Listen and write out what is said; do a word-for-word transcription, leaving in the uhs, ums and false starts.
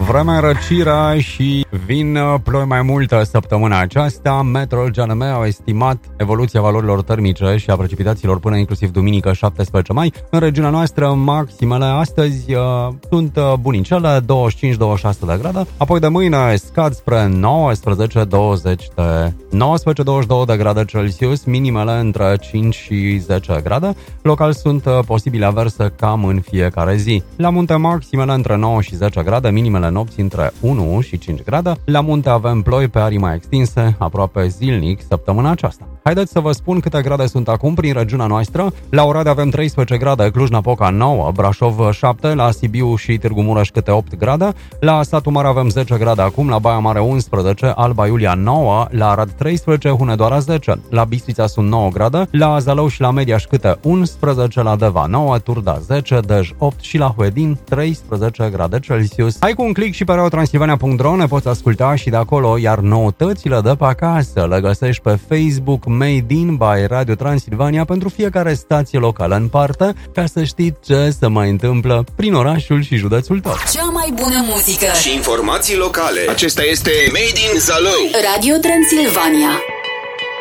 Vremea răcire și vin ploi mai multă săptămâna aceasta. Meteorologii G N M au estimat evoluția valorilor termice și a precipitațiilor până inclusiv duminică șaptesprezece mai. În regiunea noastră, maximele astăzi uh, sunt uh, bunincele, douăzeci și cinci douăzeci și șase de grade. Apoi de mâine scad spre nouăsprezece douăzeci de nouăsprezece douăzeci și doi de grade Celsius, minimele între cinci și zece grade. Local sunt uh, posibile averse cam în fiecare zi. La munte maximele între nouă și zece grade, minimele nopții între unu și cinci grade. La munte avem ploi pe arii mai extinse, aproape zilnic săptămâna aceasta. Haideți să vă spun câte grade sunt acum prin regiunea noastră. La Oradea avem treisprezece grade, Cluj-Napoca nouă, Brașov șapte, la Sibiu și Târgu Mureș câte opt grade. La Satu Mare avem zece grade acum, la Baia Mare unsprezece, Alba Iulia nouă, la Arad treisprezece, Hunedoara zece, la Bistrița sunt nouă grade, la Zalău și la Mediaș câte unsprezece, la Deva nouă, Turda zece, Dej opt și la Huedin treisprezece grade Celsius. Hai cu un click și pe radio transilvania punct ro, ne poți asculta și de acolo, iar noutățile de pe acasă le găsești pe Facebook Made in by Radio Transilvania pentru fiecare stație locală în parte, ca să știi ce se mai întâmplă prin orașul și județul tău. Cea mai bună muzică și informații locale. Acesta este Made in Zalău. Radio Transilvania.